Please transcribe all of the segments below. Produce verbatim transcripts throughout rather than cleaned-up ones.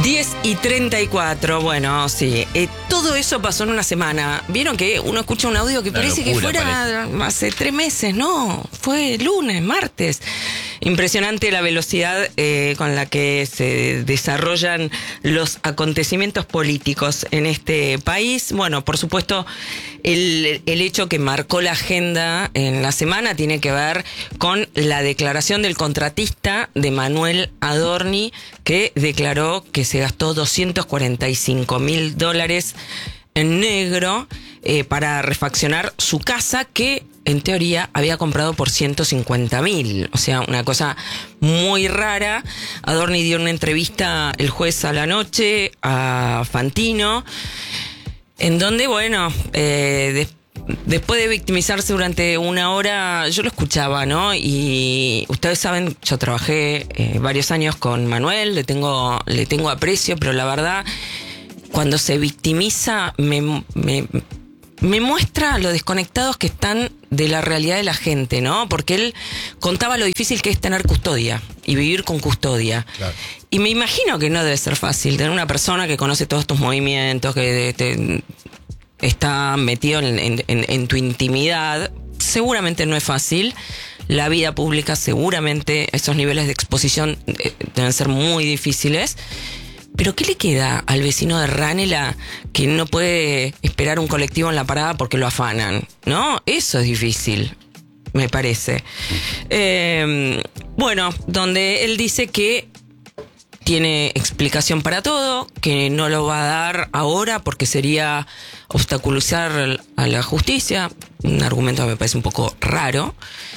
diez y treinta y cuatro, bueno, sí. Eh, todo eso pasó en una semana. Vieron que uno escucha un audio que Una parece locura, que fuera parece. hace tres meses, no. Fue lunes, martes. Impresionante la velocidad eh, con la que se desarrollan los acontecimientos políticos en este país. Bueno, por supuesto, el, el hecho que marcó la agenda en la semana tiene que ver con la declaración del contratista de Manuel Adorni, que declaró que se gastó doscientos cuarenta y cinco mil dólares en negro eh, para refaccionar su casa, que en teoría había comprado por ciento cincuenta mil. O sea, una cosa muy rara. Adorni dio una entrevista el jueves a la noche a Fantino, en donde, bueno, eh, después Después de victimizarse durante una hora, yo lo escuchaba, ¿no? Y ustedes saben, yo trabajé eh, varios años con Manuel, le tengo, le tengo aprecio, pero la verdad, cuando se victimiza, me, me, me muestra lo desconectados que están de la realidad de la gente, ¿no? Porque él contaba lo difícil que es tener custodia y vivir con custodia. Claro. Y me imagino que no debe ser fácil tener una persona que conoce todos tus movimientos, que te, está metido en, en, en tu intimidad. Seguramente no es fácil. La vida pública, seguramente esos niveles de exposición deben ser muy difíciles. Pero ¿qué le queda al vecino de Ranela que no puede esperar un colectivo en la parada porque lo afanan? ¿No? Eso es difícil, me parece. Eh, bueno, donde él dice que tiene explicación para todo, que no lo va a dar ahora porque sería obstaculizar a la justicia. Un argumento que me parece un poco raro.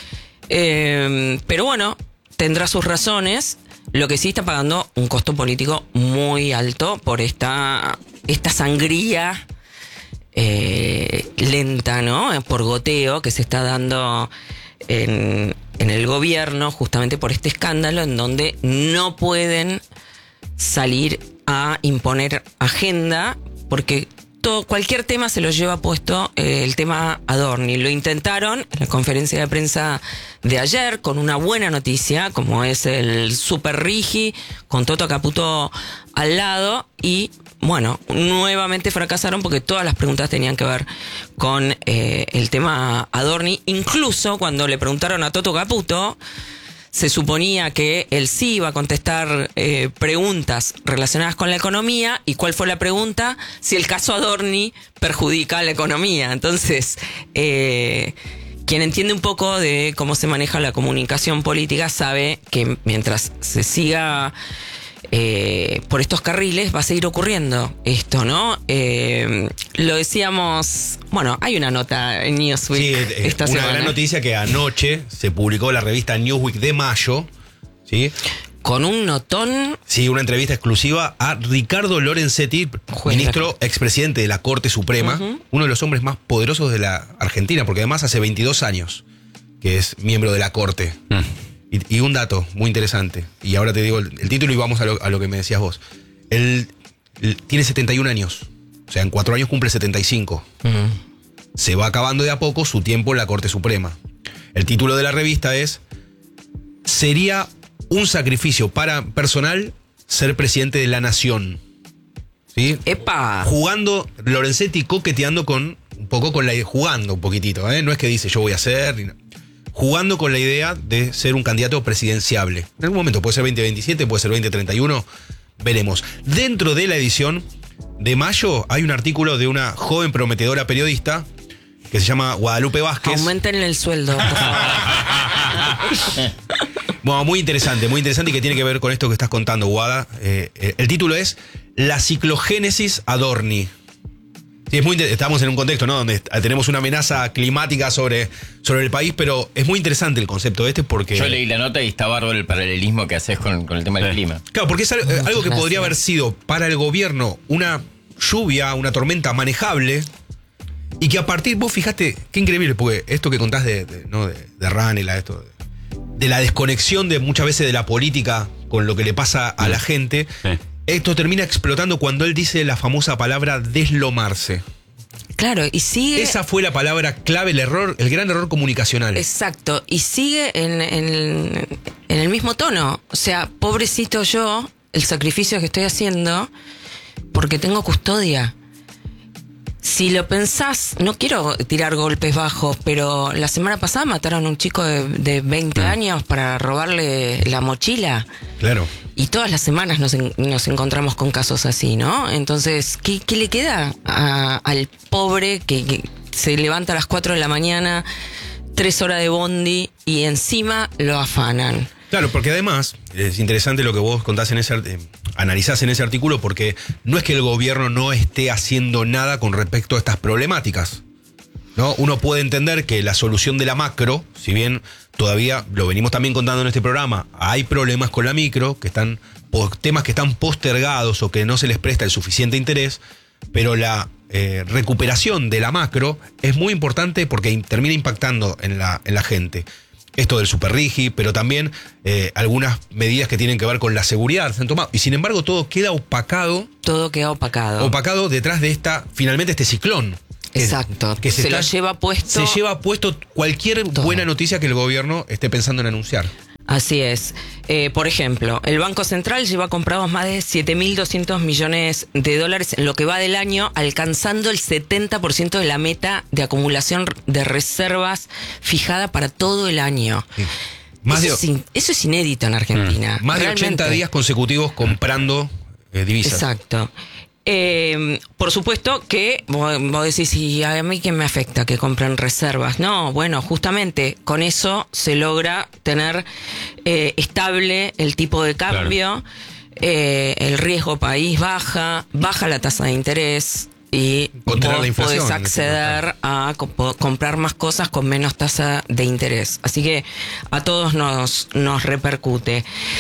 Eh, pero bueno, tendrá sus razones. Lo que sí está pagando un costo político muy alto por esta, esta sangría eh, lenta, ¿no? Por goteo que se está dando en, en el gobierno, justamente por este escándalo en donde no pueden salir a imponer agenda, porque todo, cualquier tema se lo lleva puesto eh, el tema Adorni. Lo intentaron en la conferencia de prensa de ayer con una buena noticia, como es el Super Rigi, con Toto Caputo al lado, y bueno, nuevamente fracasaron porque todas las preguntas tenían que ver con eh, el tema Adorni. Incluso cuando le preguntaron a Toto Caputo, se suponía que él sí iba a contestar eh, preguntas relacionadas con la economía. ¿Y cuál fue la pregunta? Si el caso Adorni perjudica a la economía. Entonces, eh, quien entiende un poco de cómo se maneja la comunicación política sabe que mientras se siga eh, por estos carriles va a seguir ocurriendo esto, ¿no? Eh, lo decíamos, bueno, hay una nota en Newsweek sí, eh, esta una semana. gran noticia que anoche se publicó en la revista Newsweek de mayo, ¿sí? Con un notón. Sí, una entrevista exclusiva a Ricardo Lorenzetti, Juez ministro, expresidente de la Corte Suprema, uh-huh. uno de los hombres más poderosos de la Argentina, porque además hace veintidós años que es miembro de la Corte. Mm. Y, y un dato muy interesante, y ahora te digo el, el título y vamos a lo, a lo que me decías vos. Él, él tiene setenta y un años, o sea, en cuatro años cumple setenta y cinco. Uh-huh. Se va acabando de a poco su tiempo en la Corte Suprema. El título de la revista es: sería un sacrificio para personal ser presidente de la nación. ¿Sí? ¡Epa! Jugando, Lorenzetti coqueteando con un poco con la idea, jugando un poquitito, ¿eh? No es que dice yo voy a ser, jugando con la idea de ser un candidato presidenciable. En algún momento puede ser veinte veintisiete, puede ser veinte treinta y uno, veremos. Dentro de la edición de mayo hay un artículo de una joven prometedora periodista que se llama Guadalupe Vázquez. Aumentenle el sueldo, por favor. Bueno, muy interesante, muy interesante y que tiene que ver con esto que estás contando, Guada. Eh, eh, el título es La ciclogénesis Adorni. Sí, es muy inter- estamos en un contexto, ¿no?, donde tenemos una amenaza climática sobre, sobre el país, pero es muy interesante el concepto este porque... Yo leí la nota y está bárbaro el paralelismo que haces con, con el tema del clima. Claro, porque es algo, algo que podría haber sido para el gobierno una lluvia, una tormenta manejable, y que a partir, vos fijate, qué increíble, porque esto que contás de, de, ¿no? de, de Ranela, esto de, de la desconexión de muchas veces de la política con lo que le pasa a sí. la gente... Sí. Esto termina explotando cuando él dice la famosa palabra deslomarse. Claro, y sigue... Esa fue la palabra clave, el error, el gran error comunicacional. Exacto, y sigue en, en, en el mismo tono. O sea, pobrecito yo, el sacrificio que estoy haciendo porque tengo custodia. Si lo pensás, no quiero tirar golpes bajos, pero la semana pasada mataron a un chico de, de veinte mm. años para robarle la mochila. Claro. Y todas las semanas nos, en, nos encontramos con casos así, ¿no? Entonces, ¿qué, qué le queda a, al pobre que, que se levanta a las cuatro de la mañana, tres horas de bondi y encima lo afanan? Claro, porque además es interesante lo que vos contás en ese, eh, analizás en ese artículo, porque no es que el gobierno no esté haciendo nada con respecto a estas problemáticas, ¿no? Uno puede entender que la solución de la macro, si bien todavía lo venimos también contando en este programa, hay problemas con la micro, que están temas que están postergados o que no se les presta el suficiente interés, pero la eh, recuperación de la macro es muy importante porque termina impactando en la, en la gente. Esto del superrigi, pero también eh, algunas medidas que tienen que ver con la seguridad se han tomado. Y sin embargo todo queda opacado. Todo queda opacado. Opacado detrás de esta, finalmente este ciclón. Exacto. Que se, se está, lo lleva puesto. Se lleva puesto cualquier todo. buena noticia que el gobierno esté pensando en anunciar. Así es. Eh, por ejemplo, el Banco Central lleva comprados más de siete mil doscientos millones de dólares en lo que va del año, alcanzando el setenta por ciento de la meta de acumulación de reservas fijada para todo el año. Sí. Más eso, de, es, eso es inédito en Argentina. Más Realmente. de ochenta días consecutivos comprando eh, divisas. Exacto. Eh, por supuesto que vos, vos decís, ¿y a mí qué me afecta que compren reservas? No, bueno, justamente con eso se logra tener eh, estable el tipo de cambio, claro. eh, el riesgo país baja, baja la tasa de interés y vos podés acceder a comp- comprar más cosas con menos tasa de interés. Así que a todos nos, nos repercute.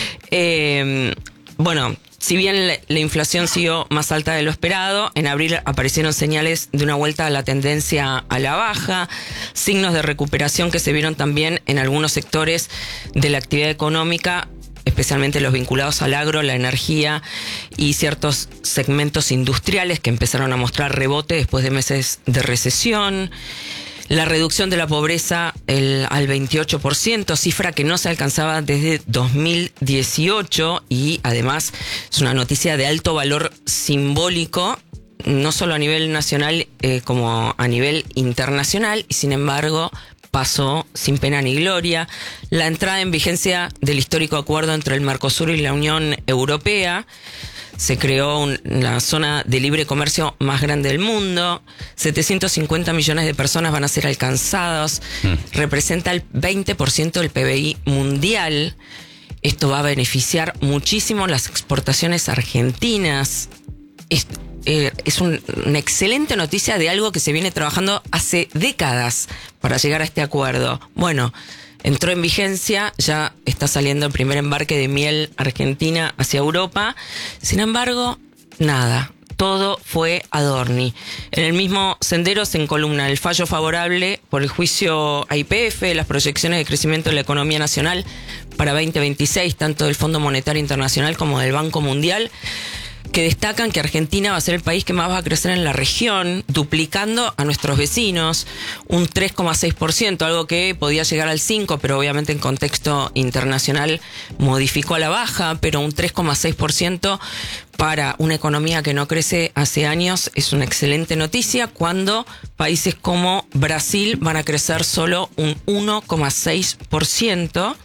Eh, bueno... Si bien la inflación siguió más alta de lo esperado, en abril aparecieron señales de una vuelta a la tendencia a la baja, signos de recuperación que se vieron también en algunos sectores de la actividad económica, especialmente los vinculados al agro, la energía y ciertos segmentos industriales que empezaron a mostrar rebote después de meses de recesión. La reducción de la pobreza el, al veintiocho por ciento, cifra que no se alcanzaba desde dos mil dieciocho y además es una noticia de alto valor simbólico, no solo a nivel nacional eh, como a nivel internacional, y sin embargo pasó sin pena ni gloria. La entrada en vigencia del histórico acuerdo entre el Mercosur y la Unión Europea. Se creó un, la zona de libre comercio más grande del mundo. setecientos cincuenta millones de personas van a ser alcanzados. Mm. Representa el veinte por ciento del P B I mundial. Esto va a beneficiar muchísimo las exportaciones argentinas. Es, eh, es un, una excelente noticia de algo que se viene trabajando hace décadas para llegar a este acuerdo. Bueno, entró en vigencia, ya está saliendo el primer embarque de miel argentina hacia Europa. Sin embargo, nada, todo fue adorni. En el mismo sendero se encolumna el fallo favorable por el juicio a Y P F, las proyecciones de crecimiento de la economía nacional para veinte veintiséis, tanto del Fondo Monetario Internacional como del Banco Mundial, que destacan que Argentina va a ser el país que más va a crecer en la región, duplicando a nuestros vecinos, un tres coma seis por ciento, algo que podía llegar al cinco por ciento, pero obviamente en contexto internacional modificó a la baja, pero un tres coma seis por ciento para una economía que no crece hace años es una excelente noticia, cuando países como Brasil van a crecer solo un uno coma seis por ciento.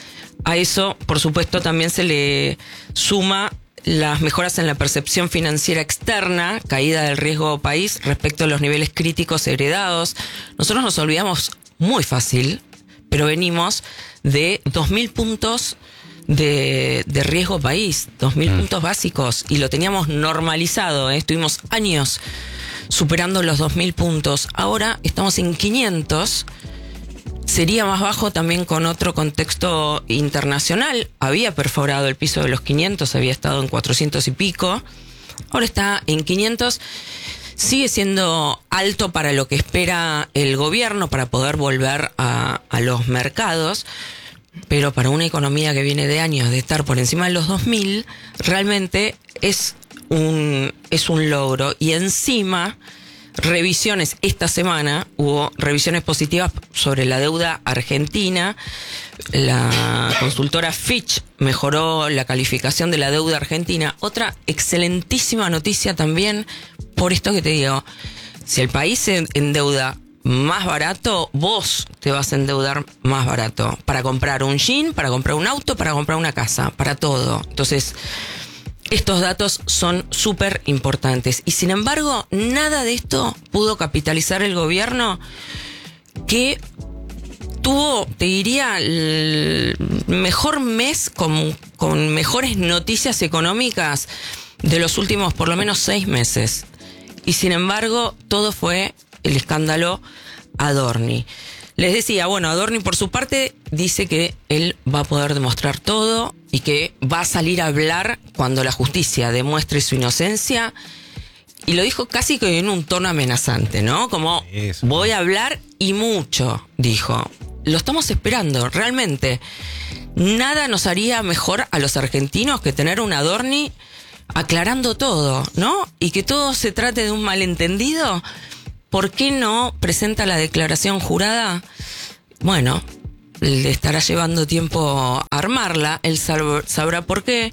A eso, por supuesto, también se le suma las mejoras en la percepción financiera externa, caída del riesgo país respecto a los niveles críticos heredados. Nosotros nos olvidamos muy fácil, pero venimos de dos mil puntos de, de riesgo país, dos mil mm. puntos básicos, y lo teníamos normalizado, ¿eh? Estuvimos años superando los dos mil puntos. Ahora estamos en quinientos. Sería más bajo también con otro contexto internacional. Había perforado el piso de los quinientos, había estado en cuatrocientos y pico. Ahora está en quinientos. Sigue siendo alto para lo que espera el gobierno para poder volver a, a los mercados. Pero para una economía que viene de años de estar por encima de los dos mil, realmente es un, es un logro. Y encima revisiones. Esta semana hubo revisiones positivas sobre la deuda argentina. La consultora Fitch mejoró la calificación de la deuda argentina. Otra excelentísima noticia también, por esto que te digo, si el país se endeuda más barato, vos te vas a endeudar más barato para comprar un jean, para comprar un auto, para comprar una casa, para todo. Entonces, estos datos son súper importantes. Y sin embargo, nada de esto pudo capitalizar el gobierno, que tuvo, te diría, el mejor mes con, con mejores noticias económicas de los últimos por lo menos seis meses. Y sin embargo, todo fue el escándalo Adorni. Les decía, bueno, Adorni por su parte dice que él va a poder demostrar todo y que va a salir a hablar cuando la justicia demuestre su inocencia. Y lo dijo casi que en un tono amenazante, ¿no? Como, Eso. voy a hablar y mucho, dijo. Lo estamos esperando, realmente. Nada nos haría mejor a los argentinos que tener un Adorni aclarando todo, ¿no? Y que todo se trate de un malentendido. ¿Por qué no presenta la declaración jurada? Bueno, le estará llevando tiempo armarla, él sab- sabrá por qué.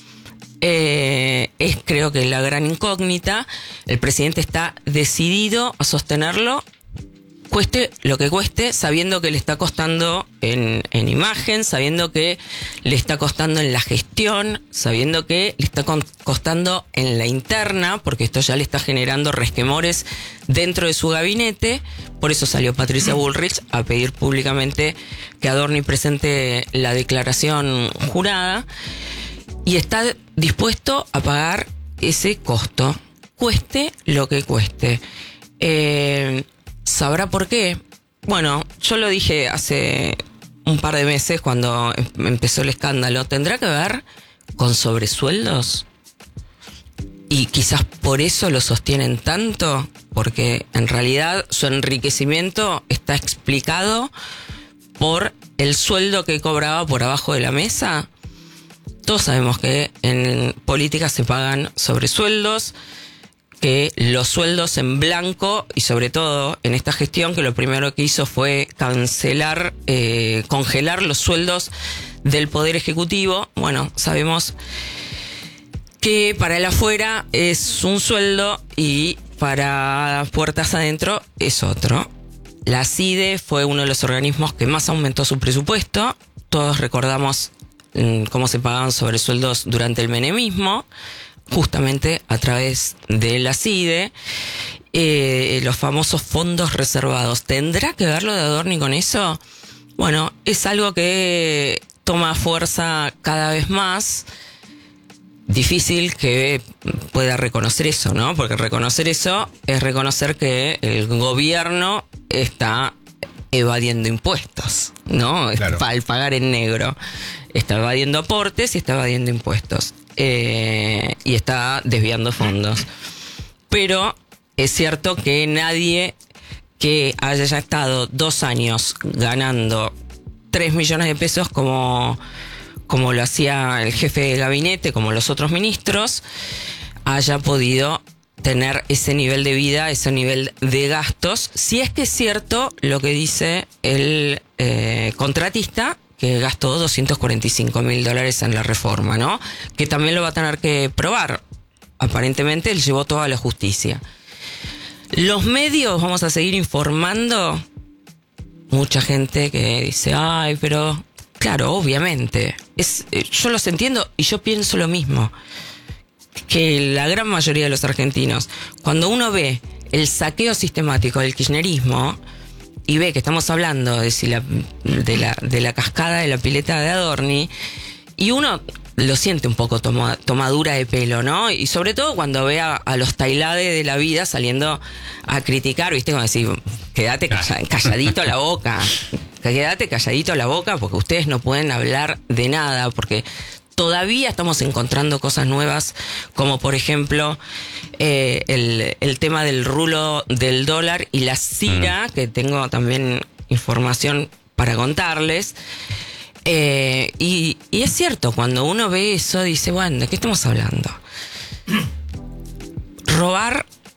Eh, es creo que la gran incógnita. El presidente está decidido a sostenerlo, cueste lo que cueste, sabiendo que le está costando en, en imagen, sabiendo que le está costando en la gestión, sabiendo que le está con, costando en la interna, porque esto ya le está generando resquemores dentro de su gabinete. Por eso salió Patricia Bullrich a pedir públicamente que Adorni presente la declaración jurada, y está dispuesto a pagar ese costo, cueste lo que cueste. Eh... ¿Sabrá por qué? Bueno, yo lo dije hace un par de meses cuando empezó el escándalo. ¿Tendrá que ver con sobresueldos? Y quizás por eso lo sostienen tanto, porque en realidad su enriquecimiento está explicado por el sueldo que cobraba por abajo de la mesa. Todos sabemos que en política se pagan sobresueldos, que los sueldos en blanco, y sobre todo en esta gestión, que lo primero que hizo fue cancelar, eh, congelar los sueldos del Poder Ejecutivo. Bueno, sabemos que para el afuera es un sueldo y para puertas adentro es otro. La CIDE fue uno de los organismos que más aumentó su presupuesto. Todos recordamos mm, cómo se pagaban sobresueldos durante el menemismo, justamente a través de la CIDE, eh, los famosos fondos reservados. ¿Tendrá que ver lo de Adorni con eso? Bueno, es algo que toma fuerza cada vez más. Difícil que pueda reconocer eso, ¿no? Porque reconocer eso es reconocer que el gobierno está evadiendo impuestos, ¿no? Claro. Al pagar en negro. Está evadiendo aportes y está evadiendo impuestos. Eh, y está desviando fondos. Pero es cierto que nadie que haya ya estado dos años ganando tres millones de pesos como, como lo hacía el jefe de gabinete, como los otros ministros, haya podido tener ese nivel de vida, ese nivel de gastos, si es que es cierto lo que dice el eh, contratista, que gastó doscientos cuarenta y cinco mil dólares en la reforma, ¿no? Que también lo va a tener que probar. Aparentemente él llevó toda la justicia. Los medios, vamos a seguir informando. Mucha gente que dice, ay, pero... Claro, obviamente. Es, yo los entiendo y yo pienso lo mismo. Que la gran mayoría de los argentinos, cuando uno ve el saqueo sistemático del kirchnerismo y ve que estamos hablando de, si la, de, la, de la cascada de la pileta de Adorni, y uno lo siente un poco toma, tomadura de pelo, ¿no? Y sobre todo cuando ve a, a los tailades de la vida saliendo a criticar, ¿viste? Como decir, quédate calladito la boca, quédate calladito la boca porque ustedes no pueden hablar de nada, porque todavía estamos encontrando cosas nuevas, como por ejemplo eh, el, el tema del rulo del dólar y la CIRA, mm. que tengo también información para contarles. Eh, y, y es cierto, cuando uno ve eso, dice, bueno, ¿de qué estamos hablando? Robar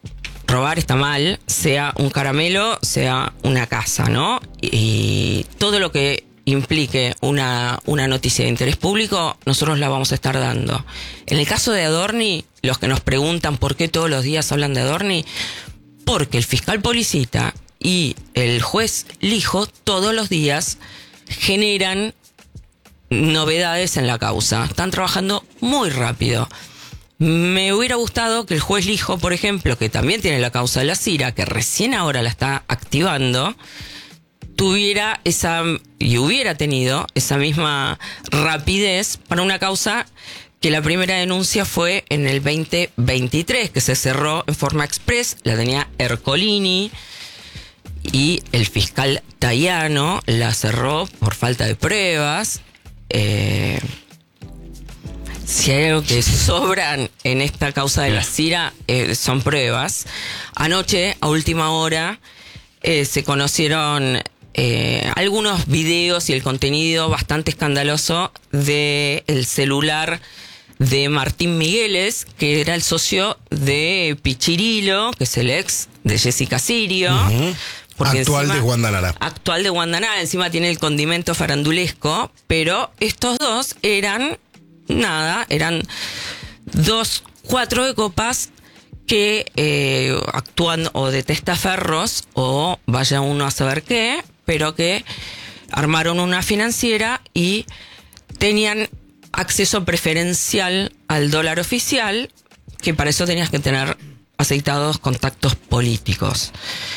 robar está mal, sea un caramelo, sea una casa, ¿no? Y todo lo que implique una, una noticia de interés público, nosotros la vamos a estar dando. En el caso de Adorni, los que nos preguntan por qué todos los días hablan de Adorni, porque el fiscal Policita y el juez Lijo todos los días generan novedades en la causa. Están trabajando muy rápido. Me hubiera gustado que el juez Lijo, por ejemplo, que también tiene la causa de la Cira, que recién ahora la está activando, tuviera esa y hubiera tenido esa misma rapidez para una causa que la primera denuncia fue en el veinte veintitrés, que se cerró en forma express, la tenía Ercolini, y el fiscal Tayano la cerró por falta de pruebas. Eh, si hay algo que sobran en esta causa de la Cira, eh, son pruebas. Anoche, a última hora, eh, se conocieron eh, algunos videos y el contenido bastante escandaloso del celular de Martín Migueles, que era el socio de Pichirilo, que es el ex de Jessica Sirio. Uh-huh. Actual encima, de Wanda Nara. Actual de Wanda Nara, encima tiene el condimento farandulesco, pero estos dos eran, nada, eran dos, cuatro de copas que eh, actúan o de testaferros o vaya uno a saber qué, pero que armaron una financiera y tenían acceso preferencial al dólar oficial, que para eso tenías que tener aceitados contactos políticos.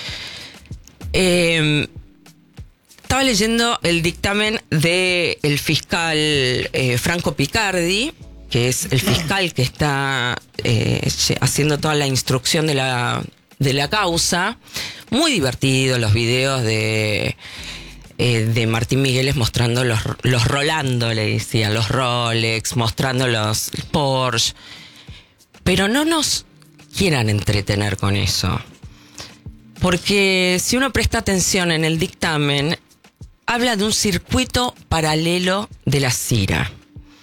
Eh, estaba leyendo el dictamen del fiscal eh, Franco Picardi, que es el fiscal que está eh, haciendo toda la instrucción de la, de la causa. Muy divertido los videos de, eh, de Martín Migueles mostrando los, los Rolando, le decían, los Rolex, mostrando los Porsche. Pero no nos quieran entretener con eso. Porque si uno presta atención en el dictamen, habla de un circuito paralelo de la Cira.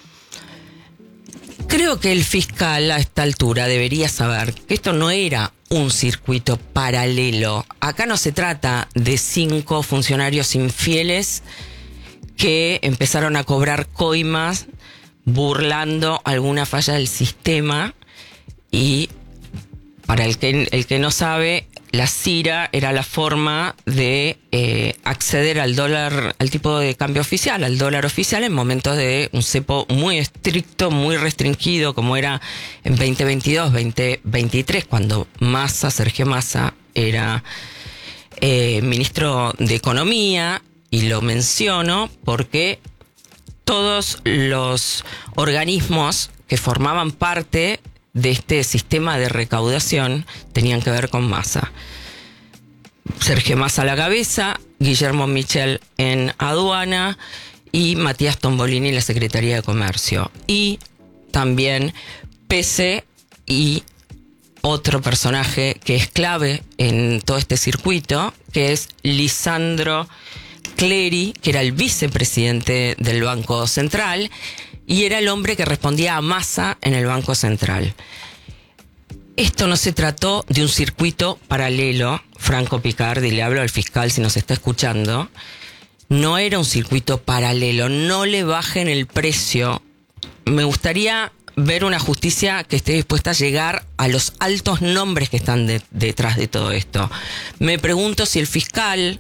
Creo que el fiscal a esta altura debería saber que esto no era un circuito paralelo. Acá no se trata de cinco funcionarios infieles que empezaron a cobrar coimas burlando alguna falla del sistema. Y para el que, el que no sabe, la Cira era la forma de eh, acceder al dólar, al tipo de cambio oficial, al dólar oficial en momentos de un cepo muy estricto, muy restringido, como era en veinte veintidós, veinte veintitrés, cuando Massa, Sergio Massa, era eh, ministro de Economía, y lo menciono porque todos los organismos que formaban parte de este sistema de recaudación tenían que ver con Massa. Sergio Massa a la cabeza, Guillermo Michel en aduana y Matías Tombolini en la Secretaría de Comercio. Y también Pese y otro personaje que es clave en todo este circuito, que es Lisandro Clery, que era el vicepresidente del Banco Central y era el hombre que respondía a Massa en el Banco Central. Esto no se trató de un circuito paralelo, Franco Picardi, le hablo al fiscal si nos está escuchando, no era un circuito paralelo, no le bajen el precio. Me gustaría ver una justicia que esté dispuesta a llegar a los altos nombres que están de, detrás de todo esto. Me pregunto si el fiscal,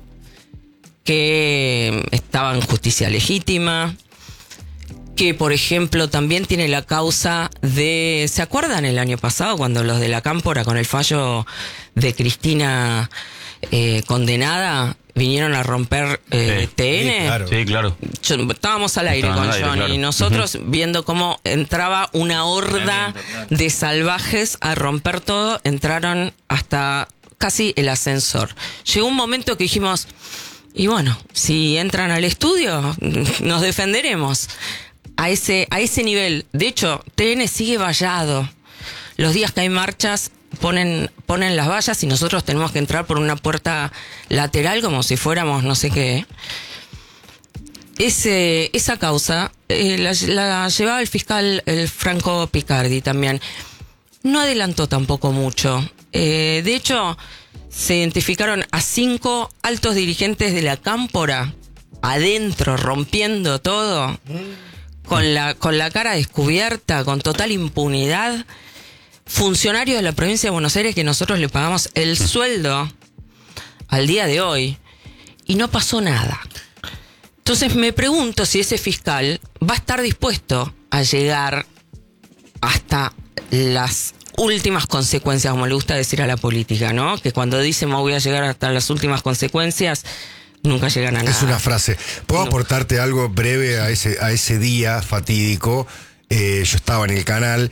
que estaba en justicia legítima, que por ejemplo también tiene la causa de, ¿se acuerdan el año pasado cuando los de la Cámpora con el fallo de Cristina eh, condenada vinieron a romper eh, sí, T N? Sí, claro. Sí, claro. Yo, estábamos al aire Estaban con al aire, Johnny, claro. y nosotros uh-huh. viendo cómo entraba una horda Tremendo, claro. de salvajes a romper todo, entraron hasta casi el ascensor. Llegó un momento que dijimos, y bueno, si entran al estudio, nos defenderemos. A ese, a ese nivel. De hecho, T N sigue vallado. Los días que hay marchas ponen, ponen las vallas y nosotros tenemos que entrar por una puerta lateral como si fuéramos no sé qué. Ese, esa causa eh, la, la llevaba el fiscal el Franco Picardi también. No adelantó tampoco mucho. Eh, de hecho, se identificaron a cinco altos dirigentes de la Cámpora adentro, rompiendo todo, con la, con la cara descubierta, con total impunidad. Funcionarios de la provincia de Buenos Aires que nosotros le pagamos el sueldo al día de hoy y no pasó nada. Entonces me pregunto si ese fiscal va a estar dispuesto a llegar hasta las últimas consecuencias, como le gusta decir a la política, ¿no? Que cuando dicen voy a llegar hasta las últimas consecuencias, nunca llegan a nada. Es una frase. ¿Puedo No. aportarte algo breve a ese, a ese día fatídico? Eh, yo estaba en el canal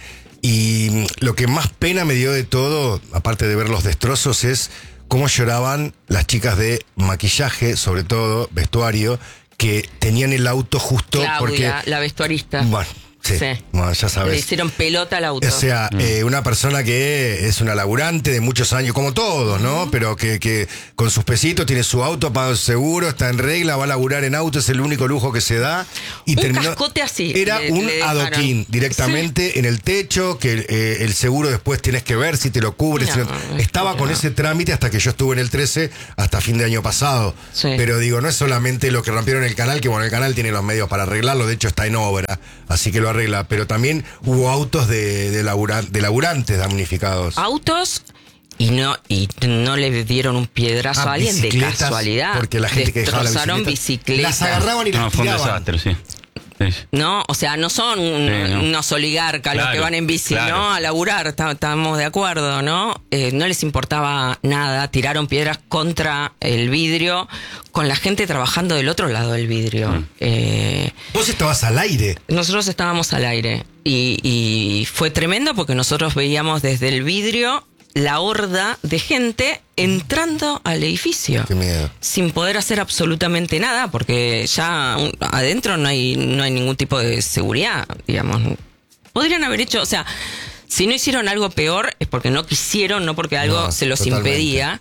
y lo que más pena me dio de todo, aparte de ver los destrozos, es cómo lloraban las chicas de maquillaje, sobre todo vestuario, que tenían el auto justo Claudia, porque... la vestuarista. Bueno, sí, Sí. bueno, ya Le sabes. hicieron pelota al auto. O sea, eh, una persona que es una laburante de muchos años, como todos, ¿no? Pero que, que con sus pesitos tiene su auto, paga el seguro, está en regla, va a laburar en auto, es el único lujo que se da. Y Un terminó, cascote así Era le- un le dejaron. adoquín directamente en el techo, que eh, el seguro después tienes que ver si te lo cubre. No, si no- Estaba no. con ese trámite hasta que yo estuve en el trece, hasta fin de año pasado. Sí. Pero digo, no es solamente lo que rompieron el canal, que bueno, el canal tiene los medios para arreglarlo, de hecho está en obra, así que lo arregla, pero también hubo autos de, de, labura- de laburantes damnificados. Autos y no y no le dieron un piedrazo Ah, a alguien de bicicletas, casualidad. porque la gente que dejaba la Destrozaron bicicleta, bicicletas. las agarraban y las No, fue un tiraban. desastre, sí. Sí. No, o sea, no son un- Sí, no. unos oligarcas los Claro, que van en bici, claro. ¿no? A laburar, ta- estamos de acuerdo, ¿no? Eh, no les importaba nada, tiraron piedras contra el vidrio, con la gente trabajando del otro lado del vidrio. Mm. Eh, Vos estabas al aire. nosotros estábamos al aire y, y fue tremendo porque nosotros veíamos desde el vidrio la horda de gente entrando al edificio. Qué miedo. Sin poder hacer absolutamente nada, porque ya un- adentro no hay, no hay ningún tipo de seguridad, digamos. Podrían haber hecho, o sea, si no hicieron algo peor es porque no quisieron, no porque algo No, se los totalmente. impedía.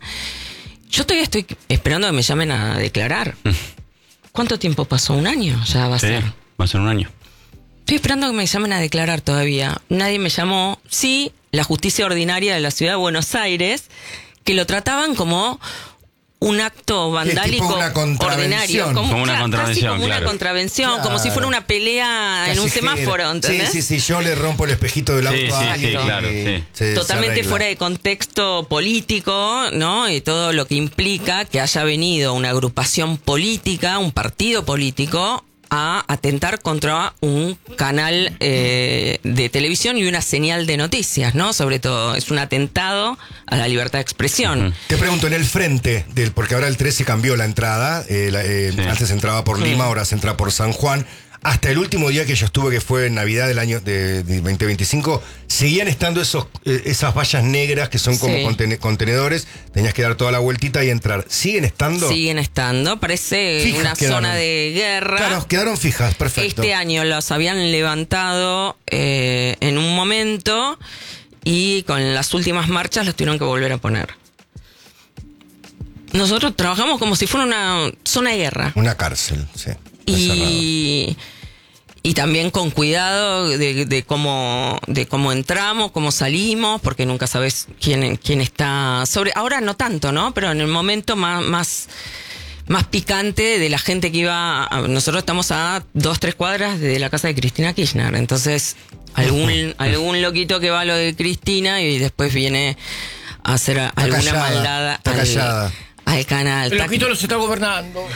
Yo todavía estoy esperando que me llamen a declarar. ¿Cuánto tiempo pasó? ¿Un año? Ya va a Sí, ser. va a ser un año. Estoy esperando que me llamen a declarar todavía. Nadie me llamó. Sí, la justicia ordinaria de la ciudad de Buenos Aires, que lo trataban como un acto vandálico tipo una contravención. ordinario. Como una casi contravención, como una claro. contravención, Claro. como si fuera una pelea en un Callejera. semáforo, ¿entendés? Sí, sí, sí, yo le rompo el espejito del auto Sí, a sí, alguien sí, y claro, sí. se- Totalmente se arregla. fuera de contexto político, ¿no? Y todo lo que implica que haya venido una agrupación política, un partido político, a atentar contra un canal eh, de televisión y una señal de noticias, ¿no? Sobre todo, es un atentado a la libertad de expresión. Te pregunto, en el frente, del, porque ahora el trece cambió la entrada, eh, la- eh, Sí. antes entraba por Lima, ahora se entra por San Juan. Hasta el último día que yo estuve, que fue en Navidad del año de, de veinte veinticinco, seguían estando esos, eh, esas vallas negras que son como Sí. contene- contenedores, tenías que dar toda la vueltita y entrar. ¿Siguen estando? Siguen estando, parece Fijas una quedaron. zona de guerra. Claro, quedaron fijas, perfecto. Este año los habían levantado eh, en un momento y con las últimas marchas los tuvieron que volver a poner. Nosotros trabajamos como si fuera una zona de guerra. Una cárcel, sí. Y, y también con cuidado de, de cómo de cómo entramos, cómo salimos, porque nunca sabes quién, quién está sobre. Ahora no tanto, ¿no? Pero en el momento más, más, más picante de la gente que iba. a- nosotros estamos a dos, tres cuadras de la casa de Cristina Kirchner. Entonces, algún, algún loquito que va a lo de Cristina y después viene a hacer a- alguna callada, maldad está al, callada. al canal. El Está- loquito los está gobernando.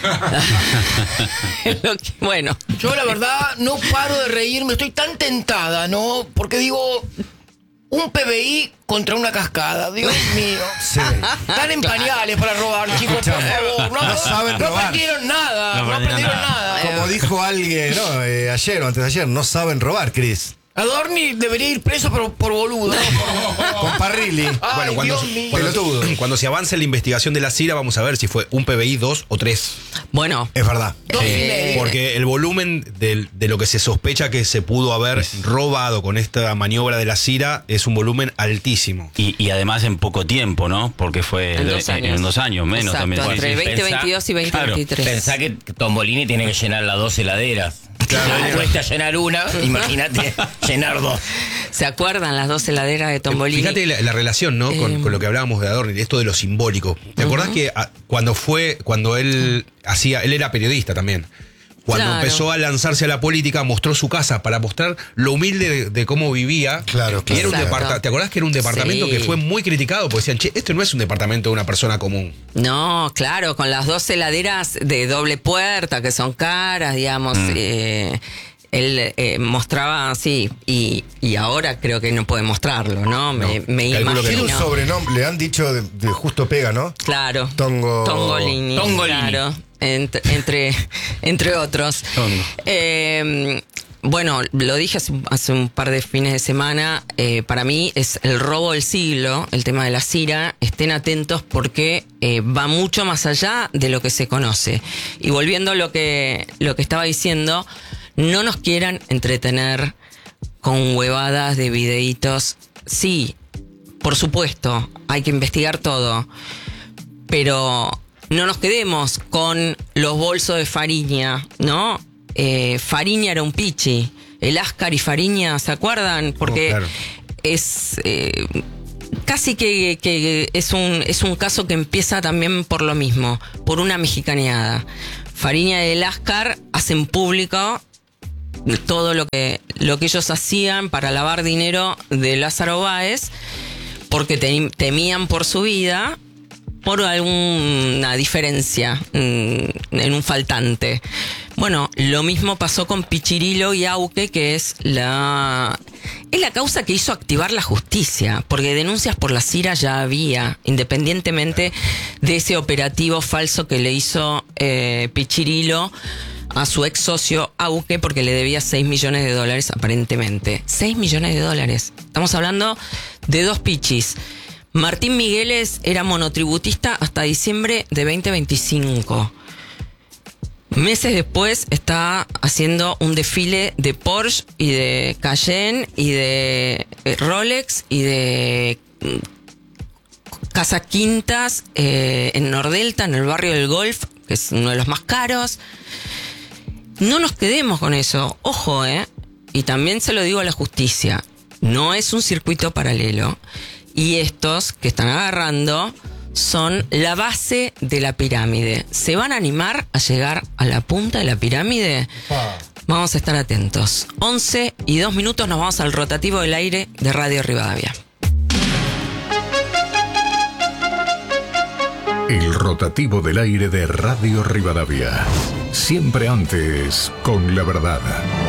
Lo que- bueno. Yo la verdad no paro de reírme, estoy tan tentada, ¿no? Porque digo, un P B I contra una cascada, Dios mío. Sí. Están en pañales para robar, chicos, por Escuchame, favor. No, no saben no robar. aprendieron nada, No no, aprendieron aprendieron nada. nada. Como dijo alguien, ¿no? Eh, ayer o antes de ayer, no saben robar, Cris. Adorni debería ir preso por, por boludo, ¿no? Con Parrilli. Ay, Bueno, cuando, Dios mío. cuando, Pelotudo. cuando se avance la investigación de la CIRA, vamos a ver si fue un P B I, dos o tres. Bueno, Es verdad. Dos y medio. Porque el volumen del- de, lo que se sospecha que se pudo haber robado con esta maniobra de la CIRA es un volumen altísimo. Y, y además en poco tiempo, ¿no? Porque fue En de- dos en, años. en dos años, menos Exacto, también. sí, entre sí. veinte veintidós y veinte veintitrés. Pensá que Tombolini tiene que llenar las dos heladeras. Claro, cuesta llenar una, imagínate llenar dos. ¿Se acuerdan las dos heladeras de Tombolini? Fíjate la, la relación, ¿no? Con, Eh, con lo que hablábamos de Adorni, esto de lo simbólico. ¿Te acordás que a- cuando fue, cuando él hacía, él era periodista también? Cuando Claro. empezó a lanzarse a la política, mostró su casa para mostrar lo humilde de, de cómo vivía. Claro, Y era un claro. departa- ¿Te acordás que era un departamento Sí. que fue muy criticado? Porque decían, che, esto no es un departamento de una persona común. No, claro, con las dos heladeras de doble puerta que son caras, digamos. Mm. eh, él eh, mostraba así, y, y ahora creo que no puede mostrarlo, ¿no? Me, me calculo que Tiene imagino. un sobrenombre, le han dicho de, de justo pega, ¿no? Claro. Tongo- Tongolini. Tongolini. Claro. Entre, entre, entre otros. Tongo. Eh, bueno, lo dije hace, hace un par de fines de semana. eh, para mí es el robo del siglo, el tema de la Cira. Estén atentos porque eh, va mucho más allá de lo que se conoce. Y volviendo a lo que, lo que estaba diciendo, no nos quieran entretener con huevadas de videitos. Sí, por supuesto, hay que investigar todo. Pero no nos quedemos con los bolsos de Fariña, ¿no? Eh, Fariña era un pichi. El Ascar y Fariña, ¿se acuerdan? Porque Oh, claro. es eh, casi que, que es un es un caso que empieza también por lo mismo, por una mexicaneada. Fariña y el Ascar hacen público todo lo que lo que ellos hacían para lavar dinero de Lázaro Báez, porque tem- temían por su vida por alguna diferencia mm, en un faltante. Bueno, lo mismo pasó con Pichirilo y Auque, que es la es la causa que hizo activar la justicia, porque denuncias por la Cira ya había, independientemente de ese operativo falso que le hizo eh, Pichirilo a su ex socio Auque, porque le debía seis millones de dólares aparentemente. seis millones de dólares. Estamos hablando de dos pichis. Martín Migueles era monotributista hasta diciembre de veinte veinticinco. Meses después está haciendo un desfile de Porsche y de Cayenne y de eh, Rolex y de mm, Casas Quintas eh, en Nordelta, en el barrio del Golf, que es uno de los más caros. No nos quedemos con eso. Ojo, ¿eh? Y también se lo digo a la justicia. No es un circuito paralelo. Y estos que están agarrando son la base de la pirámide. ¿Se van a animar a llegar a la punta de la pirámide? Vamos a estar atentos. once y dos minutos nos vamos al rotativo del aire de Radio Rivadavia. El rotativo del aire de Radio Rivadavia. Siempre antes con la verdad.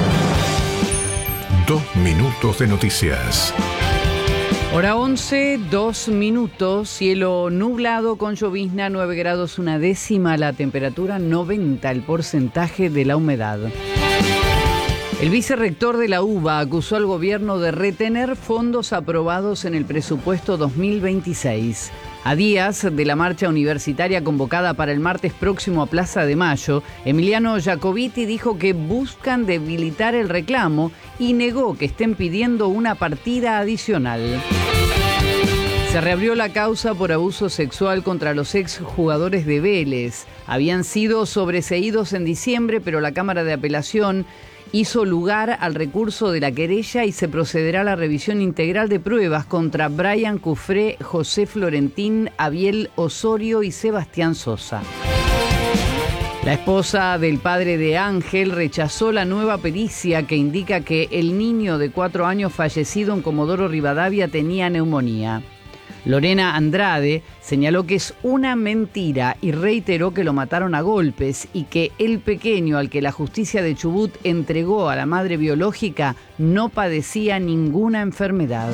Dos minutos de noticias. Hora once, dos minutos, cielo nublado con llovizna, nueve grados una décima, la temperatura noventa, el porcentaje de la humedad. El vicerrector de la U B A acusó al gobierno de retener fondos aprobados en el presupuesto dos mil veintiséis. A días de la marcha universitaria convocada para el martes próximo a Plaza de Mayo, Emiliano Jacobiti dijo que buscan debilitar el reclamo y negó que estén pidiendo una partida adicional. Se reabrió la causa por abuso sexual contra los exjugadores de Vélez. Habían sido sobreseídos en diciembre, pero la Cámara de Apelación hizo lugar al recurso de la querella y se procederá a la revisión integral de pruebas contra Brian Cufré, José Florentín, Abiel Osorio y Sebastián Sosa. La esposa del padre de Ángel rechazó la nueva pericia que indica que el niño de cuatro años fallecido en Comodoro Rivadavia tenía neumonía. Lorena Andrade señaló que es una mentira y reiteró que lo mataron a golpes y que el pequeño al que la justicia de Chubut entregó a la madre biológica no padecía ninguna enfermedad.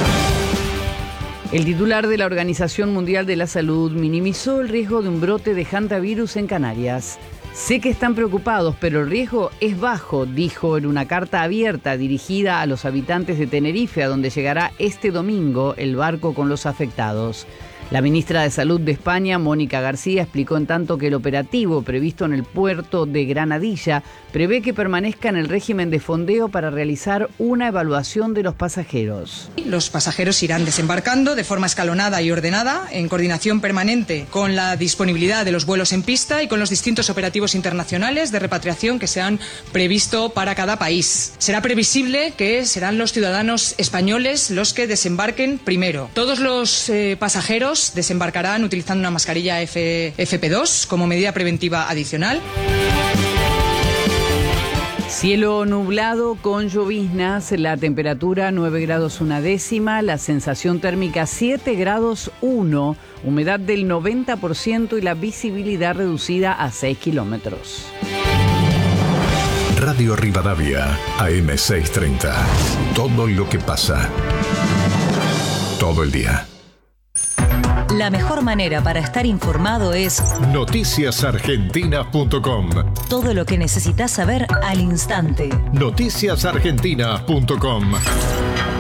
El titular de la Organización Mundial de la Salud minimizó el riesgo de un brote de hantavirus en Canarias. Sé que están preocupados, pero el riesgo es bajo, dijo en una carta abierta dirigida a los habitantes de Tenerife, a donde llegará este domingo el barco con los afectados. La ministra de Salud de España, Mónica García, explicó en tanto que el operativo previsto en el puerto de Granadilla prevé que permanezca en el régimen de fondeo para realizar una evaluación de los pasajeros. Los pasajeros irán desembarcando de forma escalonada y ordenada, en coordinación permanente con la disponibilidad de los vuelos en pista y con los distintos operativos internacionales de repatriación que se han previsto para cada país. Será previsible que serán los ciudadanos españoles los que desembarquen primero. Todos los eh, pasajeros desembarcarán utilizando una mascarilla F P dos como medida preventiva adicional. Cielo nublado con lloviznas, la temperatura nueve grados una décima, la sensación térmica siete grados uno, humedad del noventa por ciento y la visibilidad reducida a seis kilómetros. Radio Rivadavia, A M seiscientos treinta. Todo lo que pasa. Todo el día. La mejor manera para estar informado es noticias argentinas punto com. Todo lo que necesitas saber al instante. noticias argentinas punto com.